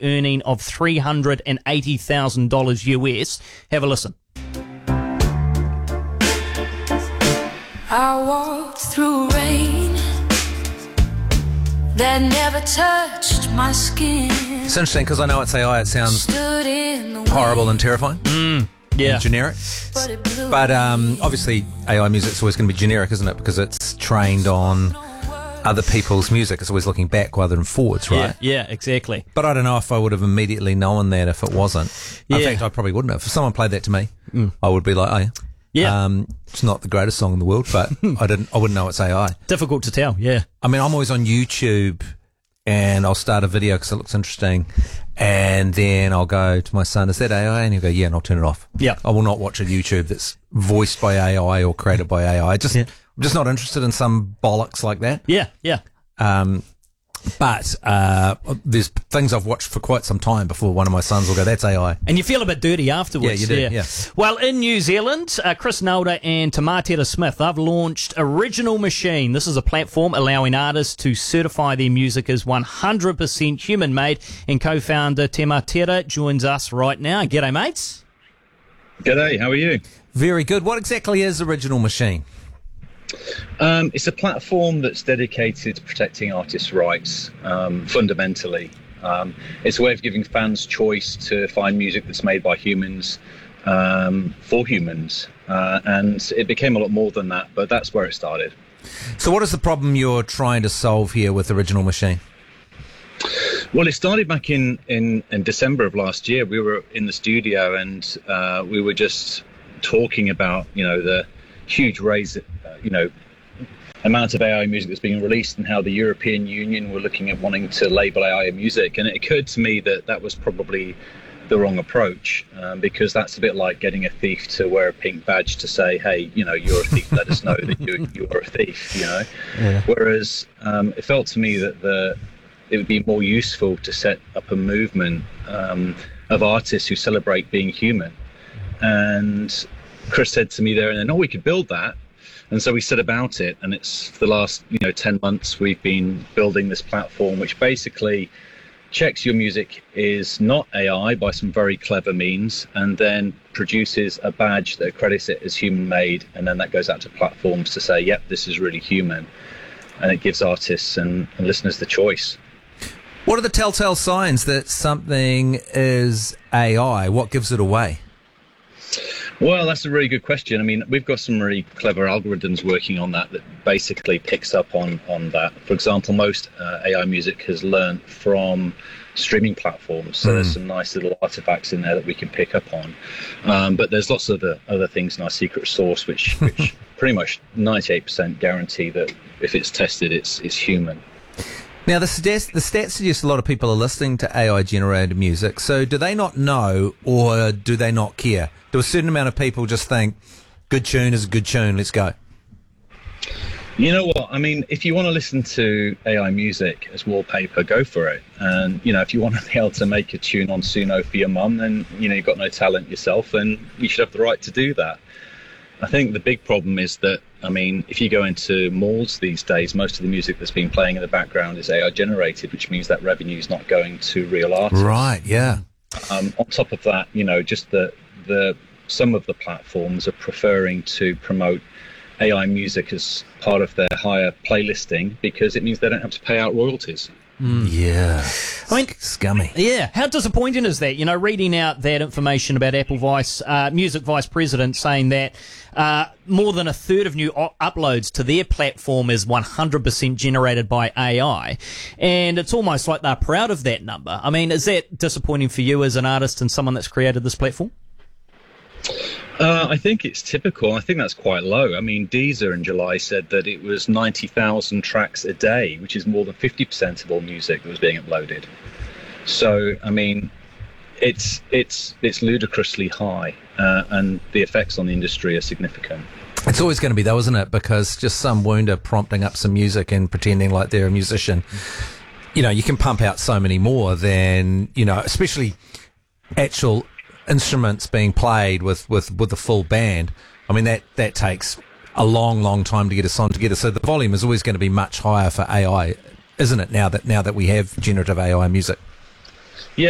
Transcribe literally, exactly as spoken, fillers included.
earning of three hundred eighty thousand dollars U S. Have a listen. I walked through rain that never touched my skin. It's interesting because I know it's A I. It sounds Stood in the wind, horrible and terrifying. Mm, yeah. And generic. but it blew But um, obviously A I music's always going to be generic, isn't it? Because it's trained on other people's music. It's always looking back rather than forwards, right? Yeah, yeah, exactly. But I don't know if I would have immediately known that if it wasn't. In Yeah. fact, I probably wouldn't have. If someone played that to me, mm. I would be like, oh, yeah. Yeah. Um, it's not the greatest song in the world, but I didn't. I wouldn't know it's A I. Difficult to tell, yeah. I mean, I'm always on YouTube, and I'll start a video because it looks interesting, and then I'll go to my son, "Is that A I?" And he'll go, "Yeah," and I'll turn it off. Yeah. I will not watch a YouTube that's voiced by A I or created by A I. Just, Yeah. I'm just not interested in some bollocks like that. Yeah, yeah. Um, but uh, there's things I've watched for quite some time before one of my sons will go, "That's A I." And you feel a bit dirty afterwards. Yeah, you do, yeah. Well, in New Zealand, uh, Chris Nalder and Tamatera Smith, they've launched Original Machine. This is a platform allowing artists to certify their music as one hundred percent human-made. And co-founder Tamatera joins us right now. G'day, mates. G'day, how are you? Very good. What exactly is Original Machine? Um, it's a platform that's dedicated to protecting artists' rights, um, fundamentally. Um, it's a way of giving fans choice to find music that's made by humans um, for humans. Uh, and it became a lot more than that, but that's where it started. So what is the problem you're trying to solve here with Original Machine? Well, it started back in, in, in December of last year. We were in the studio and uh, we were just talking about, you know, the huge raise, uh, you know, amount of A I music that's being released and how the European Union were looking at wanting to label A I music. And it occurred to me that that was probably the wrong approach, um, because that's a bit like getting a thief to wear a pink badge to say, hey, you know, you're a thief, let us know that you, you're a thief, you know. Yeah. Whereas um, it felt to me that the it would be more useful to set up a movement um, of artists who celebrate being human. And Chris said to me there and then, oh, we could build that. And so we set about it. And it's for the last, you know, ten months, we've been building this platform, which basically checks your music is not A I by some very clever means, and then produces a badge that accredits it as human made. And then that goes out to platforms to say, yep, this is really human. And it gives artists and, and listeners the choice. What are the telltale signs that something is A I? What gives it away? Well, that's a really good question. I mean, we've got some really clever algorithms working on that that basically picks up on, on that. For example, most uh, A I music has learned from streaming platforms. So mm. there's some nice little artifacts in there that we can pick up on. Um, but there's lots of other, other things in our secret sauce, which, which pretty much ninety-eight percent guarantee that if it's tested, it's, it's human. Now, the stats, the stats suggest a lot of people are listening to A I-generated music. So do they not know or do they not care? Do a certain amount of people just think, good tune is a good tune, let's go? You know what? I mean, if you want to listen to A I music as wallpaper, go for it. And, you know, if you want to be able to make a tune on Suno for your mum, then, you know, you've got no talent yourself and you should have the right to do that. I think the big problem is that, I mean, if you go into malls these days, most of the music that's been playing in the background is A I generated, which means that revenue is not going to real artists. Right, yeah. Um, on top of that, you know, just the the some of the platforms are preferring to promote A I music as part of their higher playlisting because it means they don't have to pay out royalties. Mm. Yeah. I mean, scummy. Yeah. How disappointing is that? You know, reading out that information about Apple Vice, uh, Music Vice President saying that uh, more than a third of new o- uploads to their platform is one hundred percent generated by A I. And it's almost like they're proud of that number. I mean, is that disappointing for you as an artist and someone that's created this platform? Uh, I think it's typical. I think that's quite low. I mean, Deezer in July said that it was ninety thousand tracks a day, which is more than fifty percent of all music that was being uploaded. So, I mean, it's it's it's ludicrously high, uh, and the effects on the industry are significant. It's always going to be though, isn't it? Because just some wounder prompting up some music and pretending like they're a musician, you know, you can pump out so many more than, you know, especially actual instruments being played with, with, with the full band. I mean, that, that takes a long, long time to get a song together. So the volume is always going to be much higher for A I, isn't it, now that now that we have generative A I music?